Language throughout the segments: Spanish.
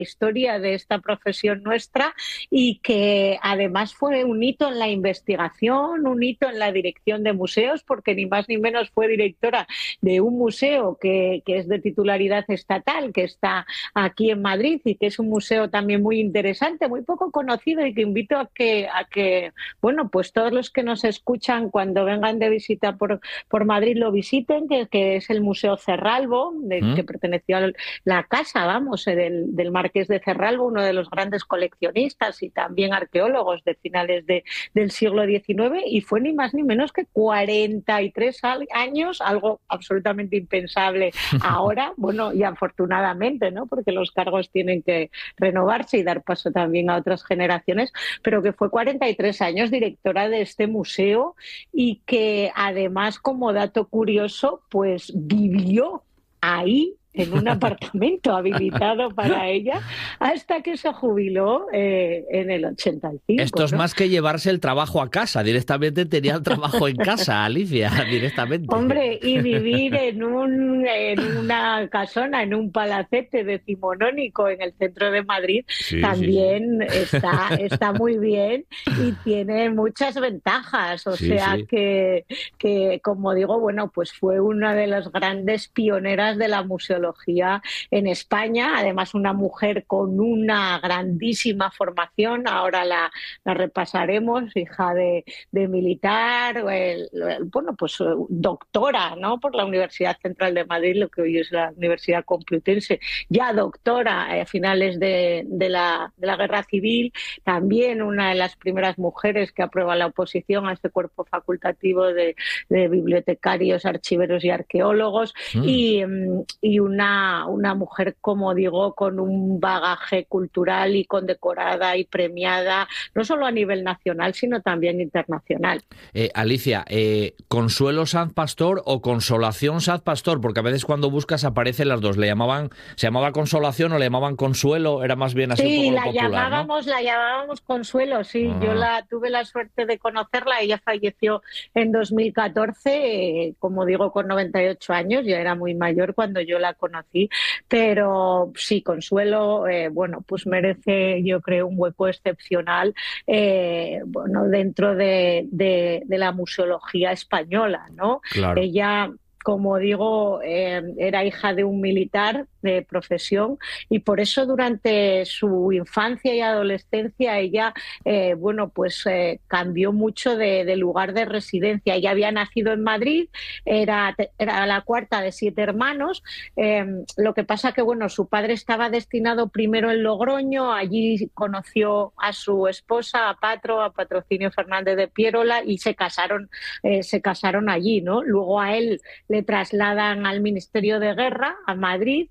historia de esta profesión nuestra y que además fue un hito en la investigación, un hito en la dirección de museos, porque ni más ni menos fue directora de un museo que es de titularidad estatal, que está aquí en Madrid y que es un museo también muy interesante, muy poco conocido y que invito a que bueno, pues todos los que nos escuchan cuando vengan de visita por Madrid lo visiten, que es el Museo Cerralbo, que perteneció a la casa, vamos, del Marqués de Cerralbo, uno de los grandes coleccionistas y también arqueólogos de finales del siglo XIX, y fue ni más ni menos que 43 años, algo absolutamente impensable ahora, bueno, y afortunadamente, ¿no? Porque los cargos tienen que renovarse y dar paso también a otras generaciones, pero que fue 43 años directora de este museo y que además, como dato curioso, pues vivió ahí en un apartamento habilitado para ella hasta que se jubiló en el 85. Esto es, ¿no? más que llevarse el trabajo a casa, directamente tenía el trabajo en casa, Alicia, directamente. Hombre, y vivir en una casona, en un palacete decimonónico en el centro de Madrid, Sí, también sí. está muy bien y tiene muchas ventajas. O Sí, sea sí. que, como digo, bueno, pues fue una de las grandes pioneras de la museología en España, además una mujer con una grandísima formación, ahora la repasaremos, hija de militar, bueno, pues doctora, ¿no? Por la Universidad Central de Madrid, lo que hoy es la Universidad Complutense, ya doctora a finales de la Guerra Civil, también una de las primeras mujeres que aprueba la oposición a este cuerpo facultativo de bibliotecarios, archiveros y arqueólogos, y una mujer, como digo, con un bagaje cultural y condecorada y premiada, no solo a nivel nacional, sino también internacional. Alicia, ¿Consuelo Sanz Pastor o Consolación Sanz Pastor? Porque a veces cuando buscas aparecen las dos. ¿Se llamaba Consolación o le llamaban Consuelo? Era más bien así un Sí, poco lo popular, ¿no? la llamábamos Consuelo, sí. Yo Ajá. tuve la suerte de conocerla. Ella falleció en 2014, como digo, con 98 años. Ya era muy mayor cuando yo la conocí. Pero sí, Consuelo, bueno, pues merece, yo creo, un hueco excepcional, bueno, dentro de la museología española, ¿no? Claro. Ella, como digo, era hija de un militar de profesión y por eso durante su infancia y adolescencia ella, bueno, pues cambió mucho de lugar de residencia. Ella había nacido en Madrid, era la cuarta de 7 hermanos, lo que pasa que, bueno, su padre estaba destinado primero en Logroño, allí conoció a su esposa, a Patrocinio Fernández de Pierola, y se casaron allí, ¿no? Luego a él le trasladan al Ministerio de Guerra, a Madrid,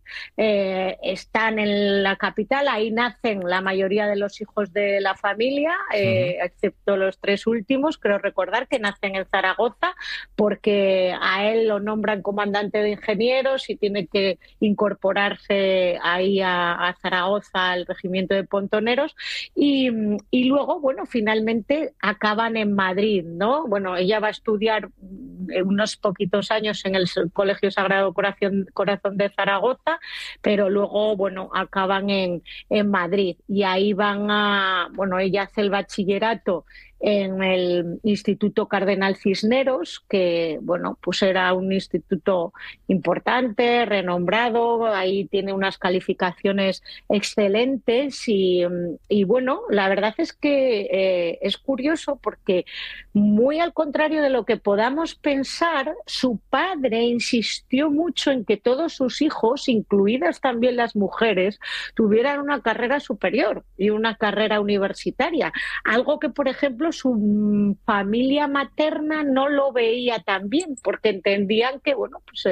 están en la capital, ahí nacen la mayoría de los hijos de la familia, excepto los 3 últimos, creo recordar que nacen en Zaragoza, porque a él lo nombran comandante de ingenieros y tiene que incorporarse ahí a Zaragoza, al regimiento de pontoneros, y luego, bueno, finalmente acaban en Madrid, ¿no? Bueno, ella va a estudiar unos poquitos años en el Colegio Sagrado Corazón de Zaragoza, pero luego, bueno, acaban en Madrid y ahí bueno, ella hace el bachillerato en el Instituto Cardenal Cisneros, que, bueno, pues era un instituto importante, renombrado, ahí tiene unas calificaciones excelentes y bueno, la verdad es que es curioso porque, muy al contrario de lo que podamos pensar, su padre insistió mucho en que todos sus hijos, incluidas también las mujeres, tuvieran una carrera superior y una carrera universitaria, algo que, por ejemplo, su familia materna no lo veía tan bien, porque entendían que, bueno, pues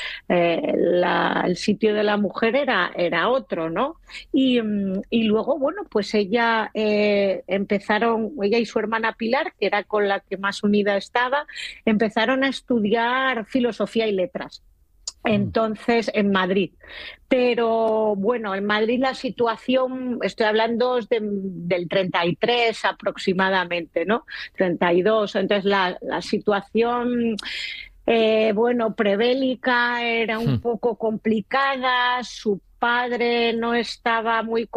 el sitio de la mujer era otro, ¿no? Y luego, bueno, pues ella y su hermana Pilar, que era con la que más unida estaba, empezaron a estudiar filosofía y letras. Entonces, en Madrid. Pero bueno, en Madrid la situación, estoy hablando del 33 aproximadamente, ¿no? 32. Entonces la situación, bueno, prebélica era un poco complicada, su padre no estaba muy